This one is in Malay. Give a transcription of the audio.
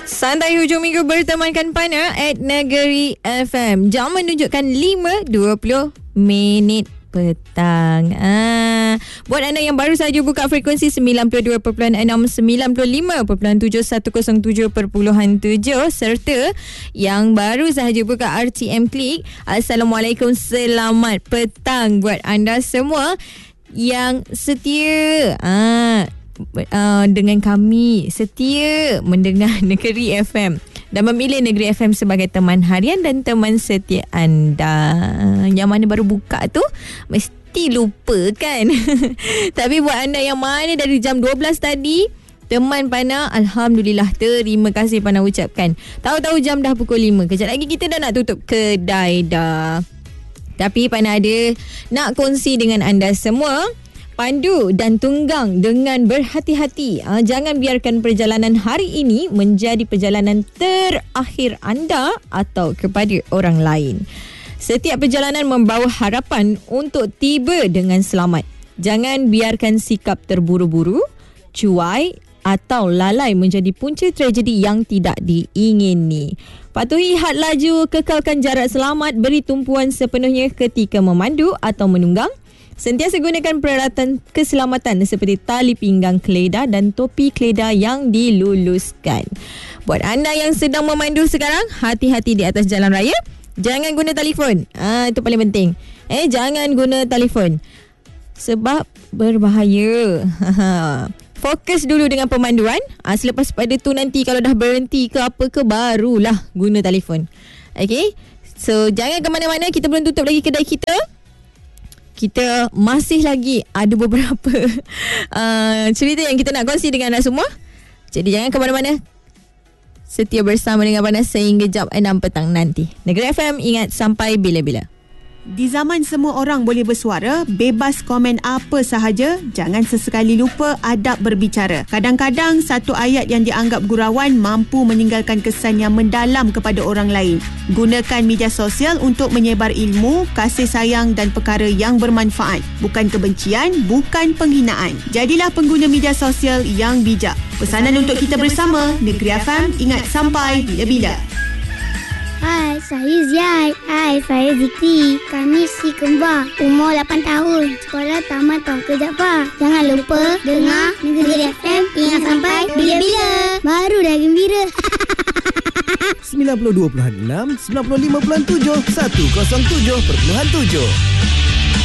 Santai hujung minggu bertemankan Pana at Negeri FM. Jam menunjukkan 5.20 minit petang. Buat anda yang baru saja buka frekuensi 92.6, 95.7, 107.7 serta yang baru sahaja buka RTM Klik, Assalamualaikum, selamat petang buat anda semua yang setia dengan kami, setia mendengar Negeri FM dan memilih Negeri FM sebagai teman harian dan teman setia anda. Yang mana baru buka tu mesti lupa kan. Tapi buat anda yang mana dari jam 12 tadi, teman Pana, Alhamdulillah, terima kasih Pana ucapkan. Tahu-tahu jam dah pukul 5. Kejap lagi kita dah nak tutup kedai dah. Tapi Pana ada nak kongsi dengan anda semua. Pandu dan tunggang dengan berhati-hati. Jangan biarkan perjalanan hari ini menjadi perjalanan terakhir anda atau kepada orang lain. Setiap perjalanan membawa harapan untuk tiba dengan selamat. Jangan biarkan sikap terburu-buru, cuai atau lalai menjadi punca tragedi yang tidak diingini. Patuhi had laju, kekalkan jarak selamat, beri tumpuan sepenuhnya ketika memandu atau menunggang. Sentiasa gunakan peralatan keselamatan seperti tali pinggang keledar dan topi keledar yang diluluskan. Buat anda yang sedang memandu sekarang, hati-hati di atas jalan raya. Jangan guna telefon. Itu paling penting. Jangan guna telefon sebab berbahaya. Fokus dulu dengan pemanduan. Selepas pada tu nanti kalau dah berhenti ke apa ke, barulah guna telefon. Okay. So jangan ke mana-mana. Kita belum tutup lagi kedai kita. Kita masih lagi ada beberapa cerita yang kita nak kongsi dengan anda semua. Jadi jangan ke mana-mana. Setia bersama dengan Pana sehingga jam 6 petang nanti. Negeri FM, ingat sampai bila-bila. Di zaman semua orang boleh bersuara, bebas komen apa sahaja, jangan sesekali lupa adab berbicara. Kadang-kadang satu ayat yang dianggap gurauan mampu meninggalkan kesan yang mendalam kepada orang lain. Gunakan media sosial untuk menyebar ilmu, kasih sayang dan perkara yang bermanfaat. Bukan kebencian, bukan penghinaan. Jadilah pengguna media sosial yang bijak. Pesanan untuk kita bersama, Negeri FM, ingat sampai bila-bila. Hai, saya Ziai. Hai, saya Zikri. Kami si kembar. Umur 8 tahun. Sekolah tamat Tauhid Jaafar. Jangan lupa dengar Negeri FM. Ingat sampai bila-bila. Baru dah gembira. 92.6, 95.7, 107.7.